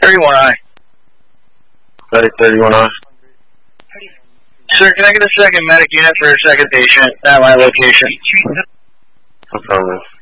31I. Medic 31I. Sir, can I get a second medic unit for a second patient at my location? Affirmative.